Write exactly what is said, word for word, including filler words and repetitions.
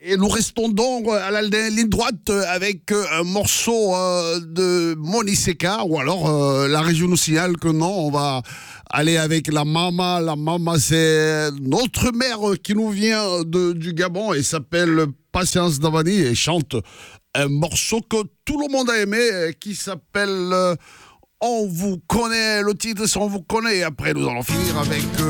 Et nous restons donc à la ligne droite avec un morceau de Moni Seka, ou alors euh, la région nous signale que non, on va aller avec la Mama. La Mama, c'est notre mère qui nous vient de, du Gabon et s'appelle Patience Davani et chante un morceau que tout le monde a aimé qui s'appelle euh, On vous connaît, le titre c'est On vous connaît. Et après nous allons finir avec... Euh,